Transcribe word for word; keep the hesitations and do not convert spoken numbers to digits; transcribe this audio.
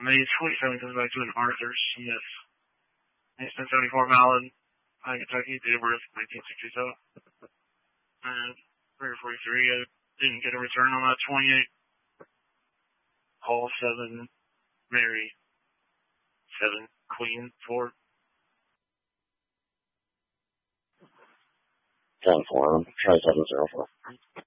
May twenty-seventh comes back to an Arthur Smith. It's been seventy-four valid. High Kentucky, date of birth, nineteen sixty-seven. And three forty-three, I didn't get a return on that twenty-eight. Hall seven, Mary seven, Queen four. ten four, try seven zero four.